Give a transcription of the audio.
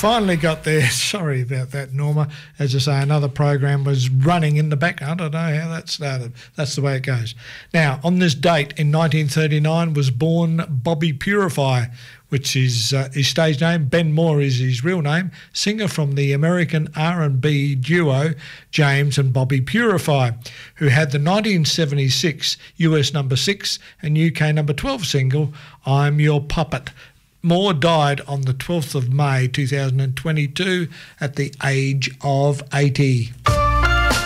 finally got there. Sorry about that, Norma. As I say, another program was running in the background. I don't know how that started. That's the way it goes. Now, on this date in 1939 was born Bobby Purify, which is his stage name. Ben Moore is his real name, singer from the American R&B duo James and Bobby Purify, who had the 1976 US number 6 and UK number 12 single, I'm Your Puppet. Moore died on the 12th of May 2022 at the age of 80.